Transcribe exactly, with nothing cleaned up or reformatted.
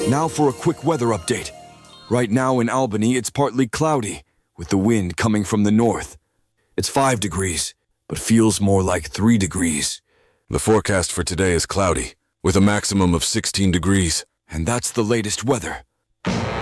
Now for a quick weather update. Right now in Albany, it's partly cloudy, with the wind coming from the north. It's five degrees, but feels more like three degrees. The forecast for today is cloudy, with a maximum of sixteen degrees. And that's the latest weather.